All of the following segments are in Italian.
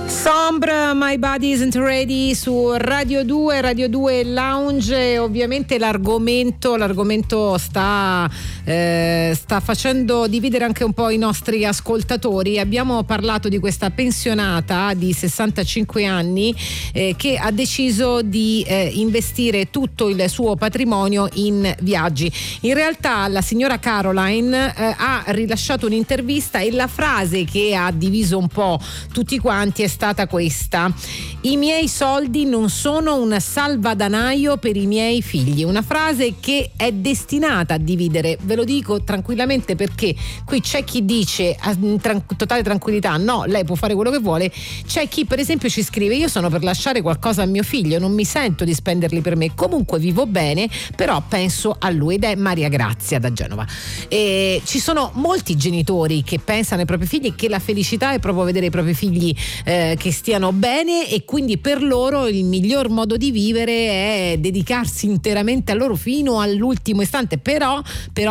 Sombre, My Body Isn't Ready su Radio 2 Lounge. Ovviamente l'argomento sta facendo dividere anche un po' i nostri ascoltatori. Abbiamo parlato di questa pensionata di 65 anni che ha deciso di investire tutto il suo patrimonio in viaggi. In realtà la signora Caroline ha rilasciato un'intervista e la frase che ha diviso un po' tutti quanti è stata questa: i miei soldi non sono un salvadanaio per i miei figli. Una frase che è destinata a dividere, ve lo dico tranquillamente, perché qui c'è chi dice in totale tranquillità no, lei può fare quello che vuole. C'è chi per esempio ci scrive: io sono per lasciare qualcosa a mio figlio, non mi sento di spenderli per me, comunque vivo bene, però penso a lui. Ed è Maria Grazia da Genova. E ci sono molti genitori che pensano ai propri figli, che la felicità è proprio vedere i propri figli che stiano bene, e quindi per loro il miglior modo di vivere è dedicarsi interamente a loro fino all'ultimo istante. Però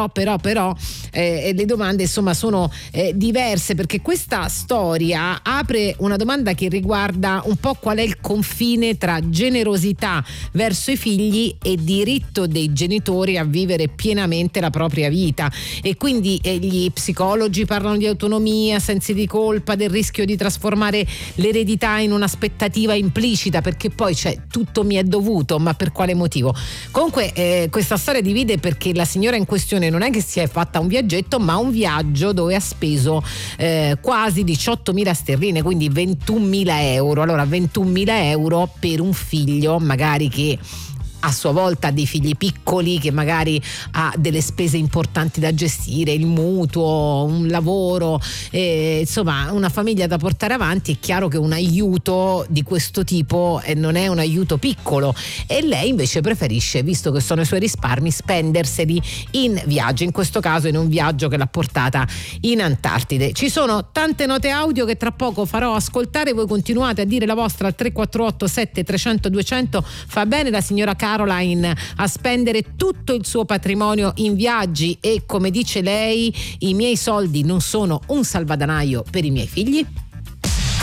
le domande insomma sono diverse, perché questa storia apre una domanda che riguarda un po' qual è il confine tra generosità verso i figli e diritto dei genitori a vivere pienamente la propria vita. E quindi gli psicologi parlano di autonomia, sensi di colpa, del rischio di trasformare l'eredità in un'aspettativa implicita, perché poi c'è tutto mi è dovuto, ma per quale motivo? Comunque questa storia divide, perché la signora in questione non è che si è fatta un viaggetto, ma un viaggio dove ha speso quasi 18.000 sterline, quindi 21.000 euro. Allora 21.000 euro per un figlio magari che a sua volta ha dei figli piccoli, che magari ha delle spese importanti da gestire, il mutuo, un lavoro, insomma una famiglia da portare avanti. È chiaro che un aiuto di questo tipo non è un aiuto piccolo, e lei invece preferisce, visto che sono i suoi risparmi, spenderseli in viaggio, in questo caso in un viaggio che l'ha portata in Antartide. Ci sono tante note audio che tra poco farò ascoltare, voi continuate a dire la vostra al 348 7300 200. Fa bene la signora Caroline a spendere tutto il suo patrimonio in viaggi, e come dice lei, i miei soldi non sono un salvadanaio per i miei figli?